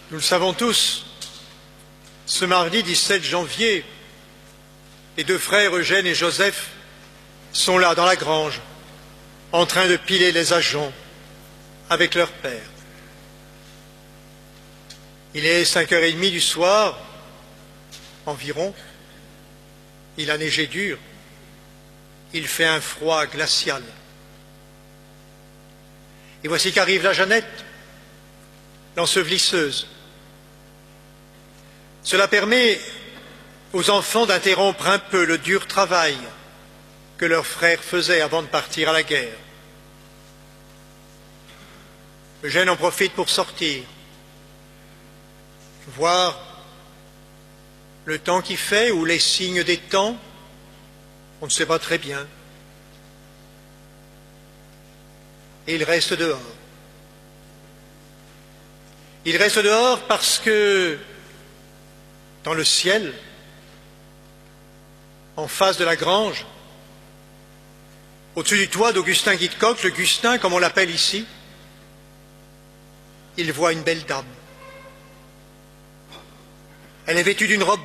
Nous le savons tous, ce mardi 17 janvier, les deux frères Eugène et Joseph sont là dans la grange, en train de piler les ajoncs avec leur père. Il est 5h30 du soir, environ. Il a neigé dur. Il fait un froid glacial. Et voici qu'arrive la Jeannette, l'ensevelisseuse. Cela permet aux enfants d'interrompre un peu le dur travail que leurs frères faisaient avant de partir à la guerre. Eugène en profite pour sortir, voir le temps qu'il fait ou les signes des temps, on ne sait pas très bien. Et il reste dehors. Il reste dehors parce que dans le ciel, en face de la grange, au-dessus du toit d'Augustin Guitcoq, le Gustin comme on l'appelle ici, il voit une belle dame. Elle est vêtue d'une robe